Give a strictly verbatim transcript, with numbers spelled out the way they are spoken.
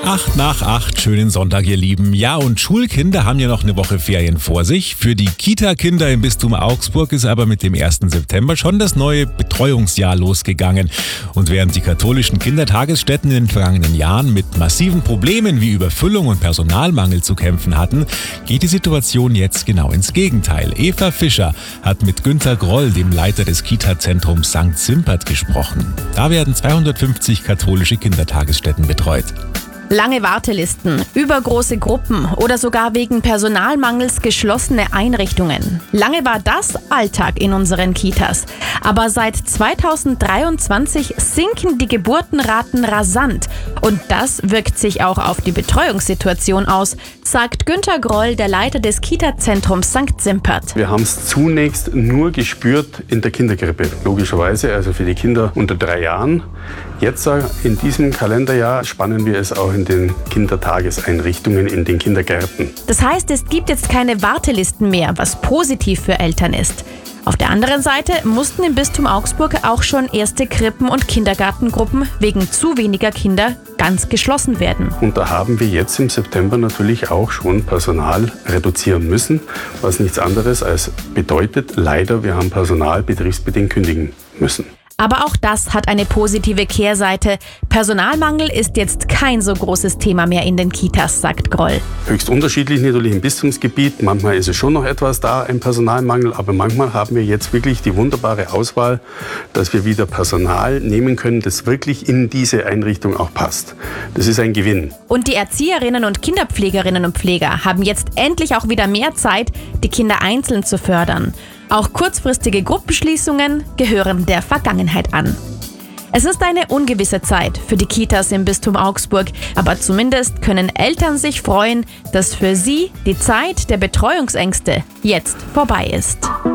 Acht nach acht, schönen Sonntag, ihr Lieben. Ja, und Schulkinder haben ja noch eine Woche Ferien vor sich. Für die Kita-Kinder im Bistum Augsburg ist aber mit dem ersten September schon das neue Betreuungsjahr losgegangen. Und während die katholischen Kindertagesstätten in den vergangenen Jahren mit massiven Problemen wie Überfüllung und Personalmangel zu kämpfen hatten, geht die Situation jetzt genau ins Gegenteil. Eva Fischer hat mit Günter Groll, dem Leiter des Kita-Zentrums Sankt Simpert, gesprochen. Da werden zweihundertfünfzig katholische Kindertagesstätten betreut. Lange Wartelisten, übergroße Gruppen oder sogar wegen Personalmangels geschlossene Einrichtungen. Lange war das Alltag in unseren Kitas. Aber seit zweitausenddreiundzwanzig sinken die Geburtenraten rasant. Und das wirkt sich auch auf die Betreuungssituation aus, sagt Günter Groll, der Leiter des Kita-Zentrums Sankt Simpert. Wir haben es zunächst nur gespürt in der Kinderkrippe, logischerweise, also für die Kinder unter drei Jahren. Jetzt in diesem Kalenderjahr spannen wir es auch in den Kindertageseinrichtungen, in den Kindergärten. Das heißt, es gibt jetzt keine Wartelisten mehr, was positiv für Eltern ist. Auf der anderen Seite mussten im Bistum Augsburg auch schon erste Krippen- und Kindergartengruppen wegen zu weniger Kinder ganz geschlossen werden. Und da haben wir jetzt im September natürlich auch schon Personal reduzieren müssen, was nichts anderes als bedeutet, leider, wir haben Personal betriebsbedingt kündigen müssen. Aber auch das hat eine positive Kehrseite. Personalmangel ist jetzt kein so großes Thema mehr in den Kitas, sagt Groll. Höchst unterschiedlich natürlich im Bistumsgebiet. Manchmal ist es schon noch etwas da, ein Personalmangel. Aber manchmal haben wir jetzt wirklich die wunderbare Auswahl, dass wir wieder Personal nehmen können, das wirklich in diese Einrichtung auch passt. Das ist ein Gewinn. Und die Erzieherinnen und Kinderpflegerinnen und Pfleger haben jetzt endlich auch wieder mehr Zeit, die Kinder einzeln zu fördern. Auch kurzfristige Gruppenschließungen gehören der Vergangenheit an. Es ist eine ungewisse Zeit für die Kitas im Bistum Augsburg, aber zumindest können Eltern sich freuen, dass für sie die Zeit der Betreuungsängste jetzt vorbei ist.